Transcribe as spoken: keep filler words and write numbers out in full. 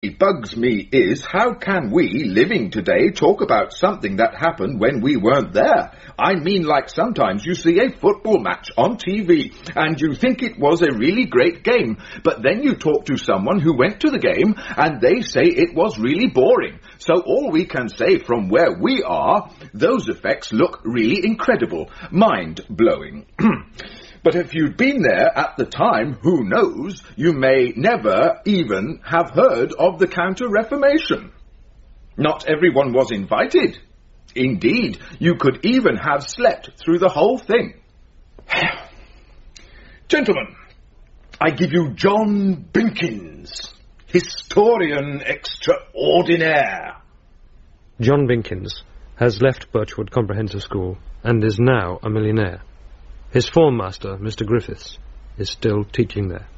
bugs me is, how can we, living today, talk about something that happened when we weren't there? I mean, like sometimes you see a football match on T V and you think it was a really great game, but then you talk to someone who went to the game and they say it was really boring. So all we can say from where we are, those effects look really incredible, mind-blowing. But if you'd been there at the time, who knows, you may never even have heard of the Counter-Reformation. Not everyone was invited. Indeed, you could even have slept through the whole thing. Gentlemen, I give you John Binkins, historian extraordinaire. John Binkins has left Birchwood Comprehensive School and is now a millionaire. His form master, Mister Griffiths, is still teaching there.